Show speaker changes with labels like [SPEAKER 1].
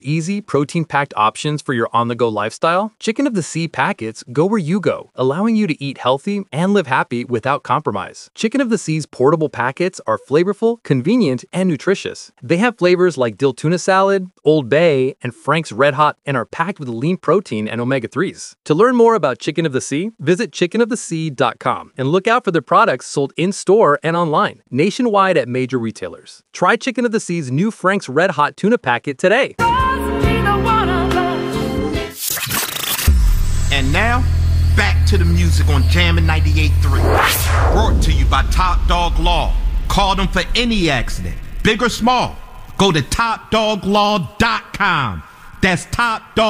[SPEAKER 1] Easy, protein-packed options for your on-the-go lifestyle? Chicken of the Sea packets go where you go, allowing you to eat healthy and live happy without compromise. Chicken of the Sea's portable packets are flavorful, convenient, and nutritious. They have flavors like dill tuna salad, Old Bay, and Frank's Red Hot, and are packed with lean protein and omega-3s. To learn more about Chicken of the Sea, visit chickenofthesea.com and look out for their products sold in-store and online, nationwide at major retailers. Try Chicken of the Sea's new Frank's Red Hot tuna packet today.
[SPEAKER 2] And now, back to the music on Jammin' 98.3. Brought to you by Top Dog Law. Call them for any accident, big or small. Go to TopDogLaw.com. That's Top Dog.